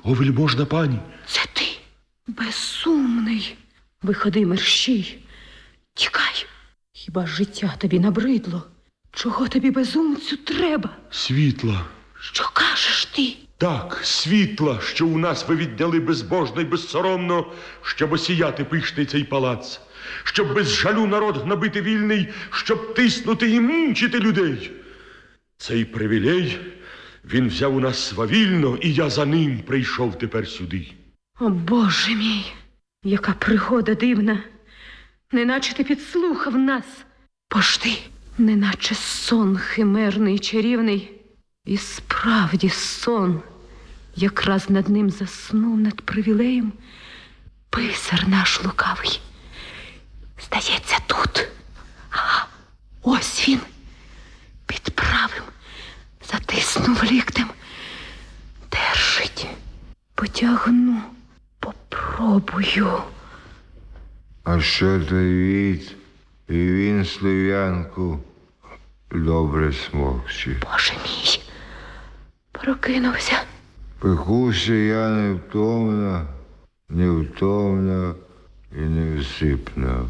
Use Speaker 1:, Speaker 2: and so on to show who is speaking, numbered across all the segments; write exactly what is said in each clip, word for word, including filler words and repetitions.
Speaker 1: О, вельможна пані!
Speaker 2: Це ти, безсумний. Виходи, мерщій. Тікай. Хіба життя тобі набридло? Чого тобі, безумцю, треба?
Speaker 1: Світла.
Speaker 2: Що кажеш ти?
Speaker 1: Так, світла, що у нас ви відняли безбожно й безсоромно, щоб осіяти пишний цей палац, щоб без жалю народ гнобити вільний, щоб тиснути і мучити людей. Цей привілей він взяв у нас свавільно, і я за ним прийшов тепер сюди.
Speaker 2: О, Боже мій, яка пригода дивна. Неначе ти підслухав нас. Пошти, неначе сон химерний, чарівний. І справді сон. Якраз над ним заснув, над привілеєм, писар наш лукавий. Здається, тут. Ага, ось він. Під правим затиснув ліктем. Держить. Потягну. Попробую.
Speaker 3: А що то від, і він слив'янку добре смокче.
Speaker 2: Боже мій, прокинувся.
Speaker 3: Пекуся я невтомна, невтомна і невсипна.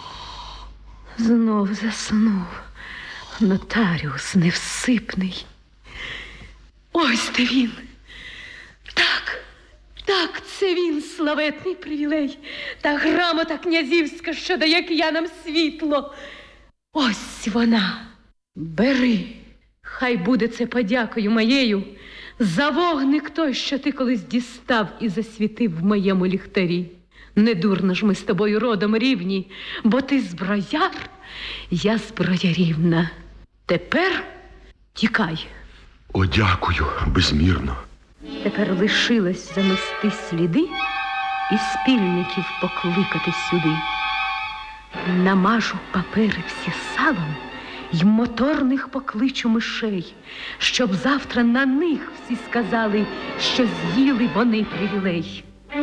Speaker 2: Знов заснув. Нотаріус невсипний. Ось де він. Так, так, це він, славетний привілей. Та грамота князівська, що дає киянам світло. Ось вона. Бери. Хай буде це подякою моєю за вогник той, що ти колись дістав і засвітив в моєму ліхтарі. Недурно ж ми з тобою родом рівні, бо ти зброяр, я зброярівна. Тепер тікай.
Speaker 1: О, дякую, безмірно.
Speaker 2: Тепер лишилось замести сліди і спільників покликати сюди. Намажу папери всі салом й моторних покличу мишей, щоб завтра на них всі сказали, що з'їли вони привілей.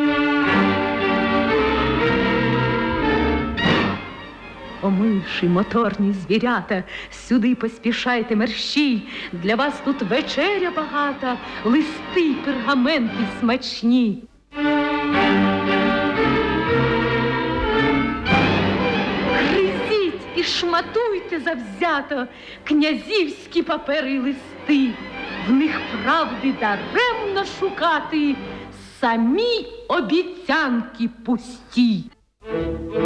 Speaker 2: О, миші, моторні звірята, сюди поспішайте мерщій, для вас тут вечеря багата, листи й пергаменти смачні. Гризіть і шматуйте завзято князівські папери й листи, в них правди даремно шукати, самі обіцянки пусті.